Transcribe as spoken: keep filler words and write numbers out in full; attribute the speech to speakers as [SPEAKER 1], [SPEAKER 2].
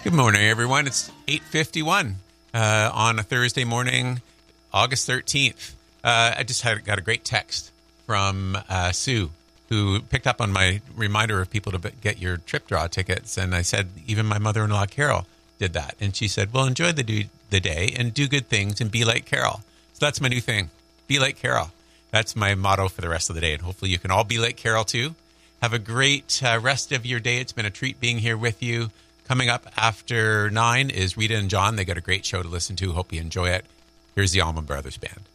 [SPEAKER 1] Good morning, everyone. It's eight fifty-one uh, on a Thursday morning, August thirteenth. Uh, I just had got a great text from uh, Sue, who picked up on my reminder of people to b- get your trip draw tickets. And I said, even my mother-in-law, Carol, did that. And she said, well, enjoy the, do- the day and do good things and be like Carol. So that's my new thing. Be like Carol. That's my motto for the rest of the day. And hopefully you can all be like Carol, too. Have a great uh, rest of your day. It's been a treat being here with you. Coming up after nine is Rita and John. They got a great show to listen to. Hope you enjoy it. Here's the Allman Brothers Band.